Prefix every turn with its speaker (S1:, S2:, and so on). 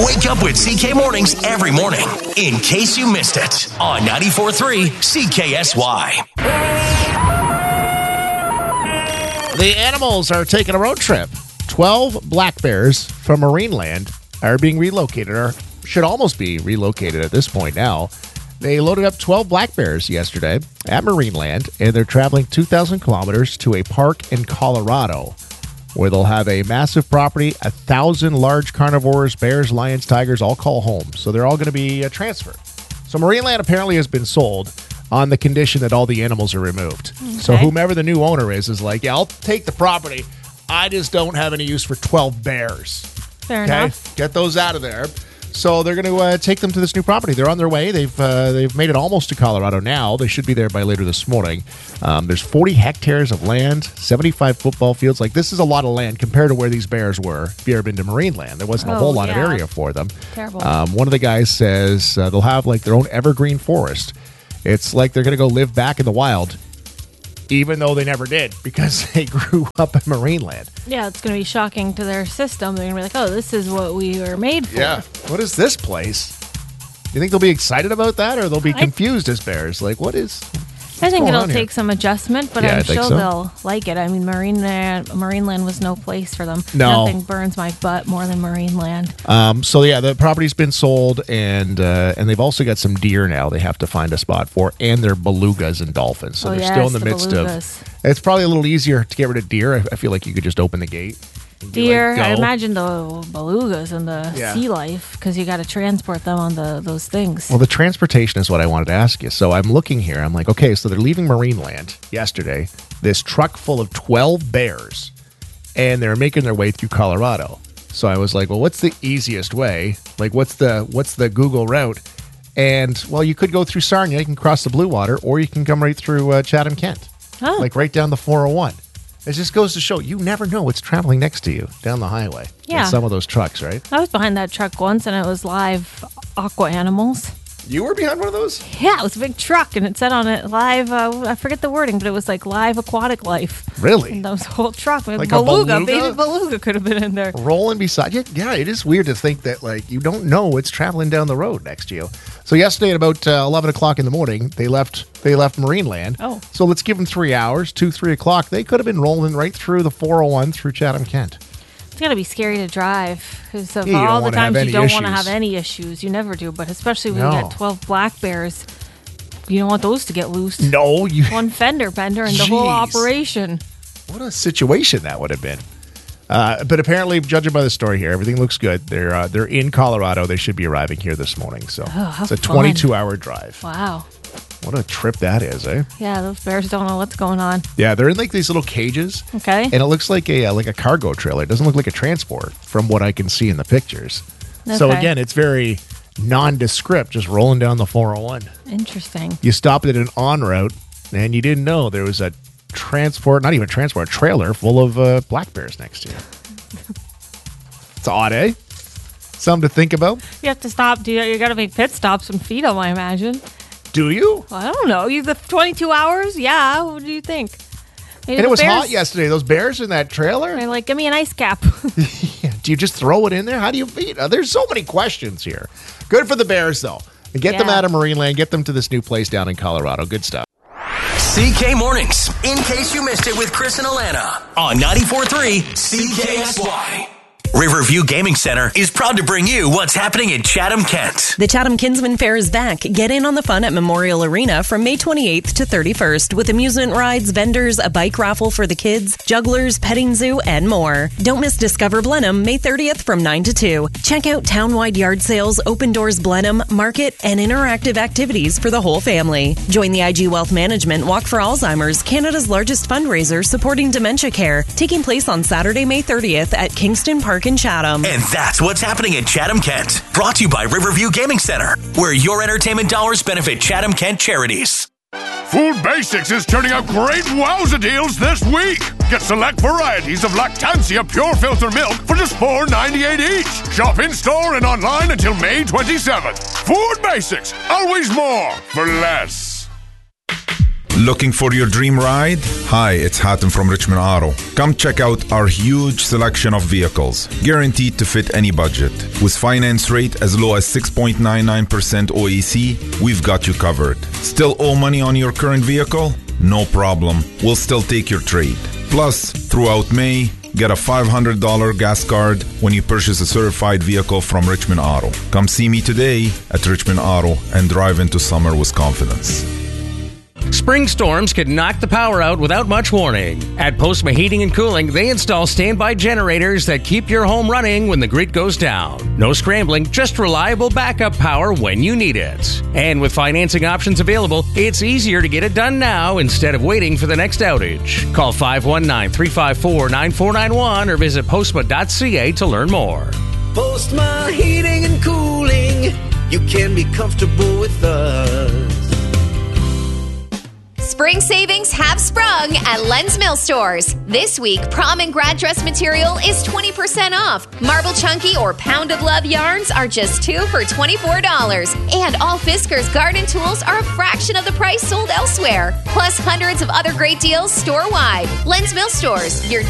S1: Wake up with CK Mornings every morning, in case you missed it, on 94.3 CKSY.
S2: The animals are taking a road trip. 12 black bears from Marineland are being relocated, or should almost be relocated at this point now. They loaded up 12 black bears yesterday at Marineland, and they're traveling 2,000 kilometers to a park in Colorado, where they'll have a massive property, 1,000 large carnivores, bears, lions, tigers, all call home. So they're all going to be transferred. So Marineland apparently has been sold on the condition that all the animals are removed. Okay. So whomever the new owner is like, yeah, I'll take the property. I just don't have any use for 12 bears.
S3: Fair enough.
S2: Get those out of there. So they're going to take them to this new property. They're on their way. They've made it almost to Colorado now. They should be there by later this morning. There's 40 hectares of land, 75 football fields. Like, this is a lot of land compared to where these bears were. If you ever been to Marineland, there wasn't a whole lot of area for them.
S3: Terrible.
S2: One of the guys says they'll have like their own evergreen forest. It's like they're going to go live back in the wild, even though they never did, because they grew up in Marineland.
S3: Yeah, it's going to be shocking to their system. They're going to be like, oh, this is what we were made for.
S2: Yeah. What is this place? Do you think they'll be excited about that, or they'll be confused as bears? Like, what is...
S3: I think it'll take some adjustment, but I'm sure
S2: so.
S3: They'll like it. I mean, Marineland was no place for them.
S2: No.
S3: Nothing burns my butt more than Marineland.
S2: So yeah, the property's been sold, and they've also got some deer now they have to find a spot for, and they're belugas and dolphins. So they're still in the midst
S3: belugas.
S2: of... It's probably a little easier to get rid of deer. I feel like you could just open the gate.
S3: Deer, I imagine the belugas and the sea life, because you got to transport them on those things.
S2: Well, the transportation is what I wanted to ask you. So I'm looking here. I'm like, okay, so they're leaving Marineland yesterday. This truck full of 12 bears, and they're making their way through Colorado. So I was like, well, what's the easiest way? Like, what's the Google route? And, well, you could go through Sarnia. You can cross the Blue Water, or you can come right through Chatham-Kent.
S3: Oh.
S2: Like right down the 401. It just goes to show you never know what's traveling next to you down the highway.
S3: Yeah.
S2: In some of those trucks, right?
S3: I was behind that truck once, and it was live aqua animals.
S2: You were behind one of those?
S3: Yeah, it was a big truck, and it said on it live, I forget the wording, but it was like live aquatic life.
S2: Really?
S3: And that was a whole truck.
S2: Like
S3: beluga,
S2: a beluga?
S3: baby beluga could have been in there.
S2: Rolling beside you. Yeah, it is weird to think that, like, you don't know what's traveling down the road next to you. So yesterday at about 11 o'clock in the morning, they left Marineland.
S3: Oh.
S2: So let's give them 3 hours, 3 o'clock. They could have been rolling right through the 401 through Chatham-Kent.
S3: It's going to be scary to drive because of
S2: Yeah,
S3: all the times you don't want to
S2: issues.
S3: have any issues. You never do, but especially when
S2: No.
S3: you got 12 black bears, you don't want those to get loose.
S2: No.
S3: One fender bender and the whole
S2: Jeez.
S3: operation.
S2: What a situation that would have been. But apparently, judging by the story here, everything looks good. They're in Colorado. They should be arriving here this morning. So
S3: how
S2: it's a
S3: fun.
S2: 22-hour drive.
S3: Wow.
S2: What a trip that is, eh?
S3: Yeah, those bears don't know what's going on.
S2: Yeah, they're in like these little cages.
S3: Okay.
S2: And it looks like a cargo trailer. It doesn't look like a transport from what I can see in the pictures. So
S3: Okay.
S2: again, it's very nondescript, just rolling down the 401.
S3: Interesting.
S2: You stopped at an en route, and you didn't know there was a trailer full of black bears next to you. It's odd, eh? Something to think about.
S3: You have to stop. You got to make pit stops and feed them, I imagine.
S2: Do you?
S3: Well, I don't know. You the 22 hours? Yeah. What do you think? Maybe
S2: And
S3: the
S2: it was
S3: bears,
S2: hot yesterday. Those bears in that trailer?
S3: They're like, give me an ice cap.
S2: Yeah. Do you just throw it in there? How do you feed? There's so many questions here. Good for the bears, though. And get them out of Marineland. Get them to this new place down in Colorado. Good stuff.
S1: CK Mornings, in case you missed it with Chris and Alana, on 94.3 CKSY. Riverview Gaming Center is proud to bring you what's happening in Chatham-Kent.
S4: The Chatham Kinsman Fair is back. Get in on the fun at Memorial Arena from May 28th to 31st with amusement rides, vendors, a bike raffle for the kids, jugglers, petting zoo, and more. Don't miss Discover Blenheim May 30th from 9 to 2. Check out town-wide yard sales, open doors Blenheim, market, and interactive activities for the whole family. Join the IG Wealth Management Walk for Alzheimer's, Canada's largest fundraiser supporting dementia care, taking place on Saturday, May 30th at Kingston Park in Chatham.
S1: And that's what's happening in Chatham-Kent. Brought to you by Riverview Gaming Center, where your entertainment dollars benefit Chatham-Kent charities.
S5: Food Basics is turning out great wowza deals this week. Get select varieties of Lactancia Pure Filter Milk for just $4.98 each. Shop in-store and online until May 27th. Food Basics, always more for less.
S6: Looking for your dream ride? Hi, it's Hatem from Richmond Auto. Come check out our huge selection of vehicles, guaranteed to fit any budget. With finance rate as low as 6.99% OAC, we've got you covered. Still owe money on your current vehicle? No problem. We'll still take your trade. Plus, throughout May, get a $500 gas card when you purchase a certified vehicle from Richmond Auto. Come see me today at Richmond Auto and drive into summer with confidence.
S7: Spring storms can knock the power out without much warning. At Postma Heating and Cooling, they install standby generators that keep your home running when the grid goes down. No scrambling, just reliable backup power when you need it. And with financing options available, it's easier to get it done now instead of waiting for the next outage. Call 519-354-9491 or visit postma.ca to learn more.
S8: Postma Heating and Cooling, you can be comfortable with us.
S9: Spring savings have sprung at Len's Mill Stores. This week, prom and grad dress material is 20% off. Marble Chunky or Pound of Love yarns are just 2 for $24. And all Fiskars garden tools are a fraction of the price sold elsewhere. Plus hundreds of other great deals store-wide. Len's Mill Stores, your